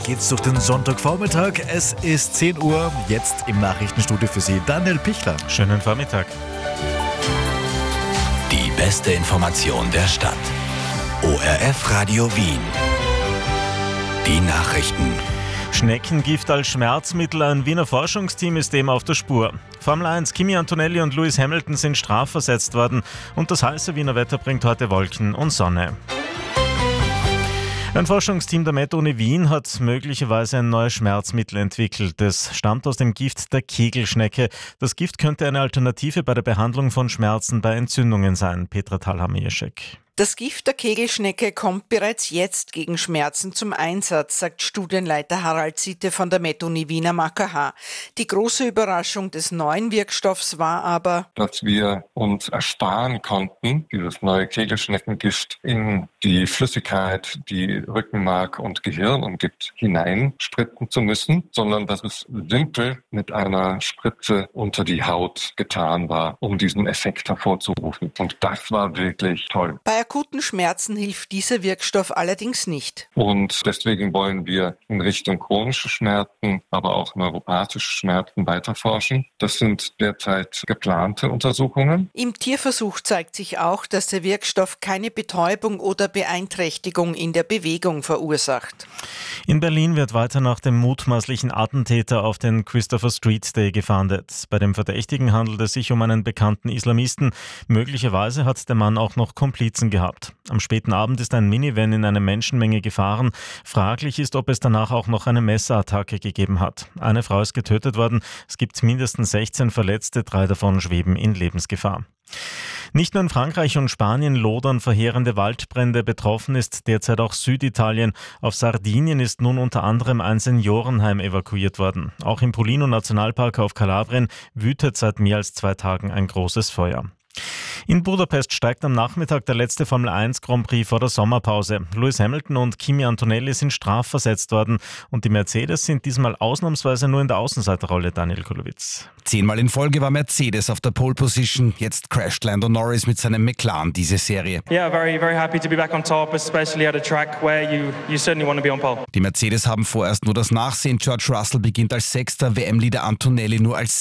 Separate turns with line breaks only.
geht's durch den Sonntagvormittag. Es ist 10 Uhr, jetzt im Nachrichtenstudio für Sie Daniel Pichler.
Schönen Vormittag.
Die beste Information der Stadt. ORF Radio Wien. Die Nachrichten.
Schneckengift als Schmerzmittel. Ein Wiener Forschungsteam ist dem auf der Spur. Formel 1, Kimi Antonelli und Lewis Hamilton sind strafversetzt worden und das heiße Wiener Wetter bringt heute Wolken und Sonne. Ein Forschungsteam der Med-Uni Wien hat möglicherweise ein neues Schmerzmittel entwickelt. Es stammt aus dem Gift der Kegelschnecke. Das Gift könnte eine Alternative bei der Behandlung von Schmerzen bei Entzündungen sein. Petra Thalhammer-Jeschek.
Das Gift der Kegelschnecke kommt bereits jetzt gegen Schmerzen zum Einsatz, sagt Studienleiter Harald Sitte von der Med-Uni Wien am AKH. Die große Überraschung des neuen Wirkstoffs war aber,
dass wir uns ersparen konnten, dieses neue Kegelschneckengift in die Flüssigkeit, die Rückenmark und Gehirn umgibt, hineinspritzen zu müssen, sondern dass es simpel mit einer Spritze unter die Haut getan war, um diesen Effekt hervorzurufen. Und das war wirklich toll.
Bei akuten Schmerzen hilft dieser Wirkstoff allerdings nicht.
Und deswegen wollen wir in Richtung chronische Schmerzen, aber auch neuropathische Schmerzen weiterforschen. Das sind derzeit geplante Untersuchungen.
Im Tierversuch zeigt sich auch, dass der Wirkstoff keine Betäubung oder Beeinträchtigung in der Bewegung verursacht.
In Berlin wird weiter nach dem mutmaßlichen Attentäter auf den Christopher Street Day gefahndet. Bei dem Verdächtigen handelt es sich um einen bekannten Islamisten. Möglicherweise hat der Mann auch noch Komplizen gehabt. Am späten Abend ist ein Minivan in eine Menschenmenge gefahren. Fraglich ist, ob es danach auch noch eine Messerattacke gegeben hat. Eine Frau ist getötet worden. Es gibt mindestens 16 Verletzte, 3 davon schweben in Lebensgefahr. Nicht nur in Frankreich und Spanien lodern verheerende Waldbrände, betroffen ist derzeit auch Süditalien. Auf Sardinien ist nun unter anderem ein Seniorenheim evakuiert worden. Auch im Pollino-Nationalpark auf Kalabrien wütet seit mehr als 2 Tagen ein großes Feuer. In Budapest steigt am Nachmittag der letzte Formel 1 Grand Prix vor der Sommerpause. Lewis Hamilton und Kimi Antonelli sind strafversetzt worden und die Mercedes sind diesmal ausnahmsweise nur in der Außenseiterrolle, Daniel Kulowitz.
10-mal in Folge war Mercedes auf der Pole Position. Jetzt crasht Lando Norris mit seinem McLaren diese Serie.
Yeah, very, very happy to be back on top, especially at a track where you certainly want to be on pole.
Die Mercedes haben vorerst nur das Nachsehen. George Russell beginnt als 6., WM-Leader Antonelli nur als